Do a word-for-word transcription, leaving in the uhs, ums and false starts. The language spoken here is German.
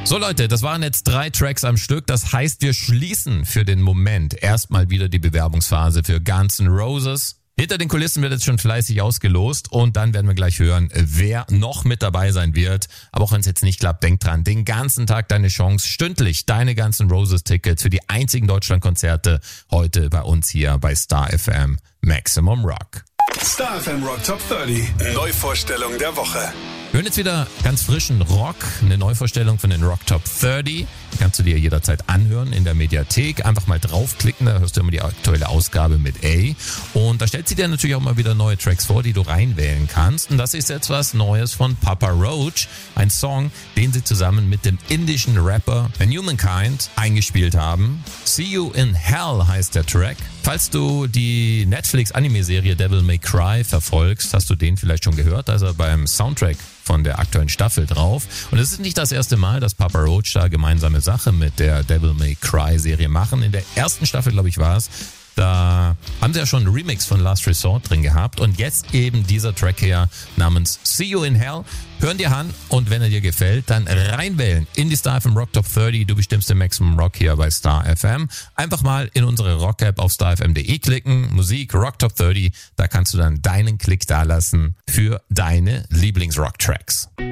So Leute, das waren jetzt drei Tracks am Stück. Das heißt, wir schließen für den Moment erstmal wieder die Bewerbungsphase für Guns N' Roses. Hinter den Kulissen wird jetzt schon fleißig ausgelost und dann werden wir gleich hören, wer noch mit dabei sein wird. Aber auch wenn es jetzt nicht klappt, denk dran, den ganzen Tag deine Chance, stündlich deine Guns N' Roses Tickets für die einzigen Deutschlandkonzerte heute bei uns hier bei Star F M Maximum Rock. Star F M Rock Top dreißig, Neuvorstellung der Woche. Wir hören jetzt wieder ganz frischen Rock, eine Neuvorstellung von den Rock Top dreißig. Die kannst du dir jederzeit anhören in der Mediathek. Einfach mal draufklicken, da hörst du immer die aktuelle Ausgabe mit A. Und da stellt sie dir natürlich auch mal wieder neue Tracks vor, die du reinwählen kannst. Und das ist jetzt was Neues von Papa Roach. Ein Song, den sie zusammen mit dem indischen Rapper Humankind eingespielt haben. See You in Hell heißt der Track. Falls du die Netflix-Anime-Serie Devil May Cry verfolgst, hast du den vielleicht schon gehört. Da ist er beim Soundtrack von der aktuellen Staffel drauf. Und es ist nicht das erste Mal, dass Papa Roach da gemeinsame Sache mit der Devil May Cry Serie machen. In der ersten Staffel, glaube ich, war es. Da haben sie ja schon einen Remix von Last Resort drin gehabt. Und jetzt eben dieser Track hier namens See You in Hell. Hören dir an und wenn er dir gefällt, dann reinwählen in die Star F M Rock Top dreißig. Du bestimmst den Maximum Rock hier bei Star F M. Einfach mal in unsere Rock-App auf star f m punkt d e klicken. Musik, Rock Top dreißig. Da kannst du dann deinen Klick dalassen für deine Lieblings-Rock-Tracks.